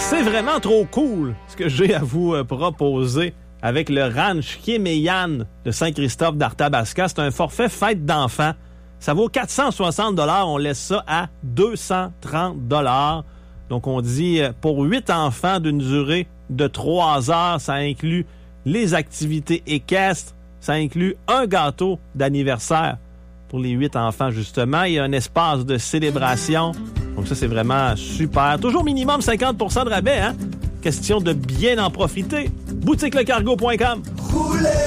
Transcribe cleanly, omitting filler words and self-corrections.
C'est vraiment trop cool ce que j'ai à vous proposer avec le ranch Kéméyan de Saint-Christophe d'Arthabasca. C'est un forfait fête d'enfants. Ça vaut 460 $. On laisse ça à 230 $. Donc, on dit pour 8 enfants d'une durée de 3 heures, ça inclut les activités équestres, ça inclut un gâteau d'anniversaire pour les 8 enfants, justement. Il y a un espace de célébration. Donc ça, c'est vraiment super. Toujours minimum 50 % de rabais, hein? Question de bien en profiter. Boutiquelecargo.com.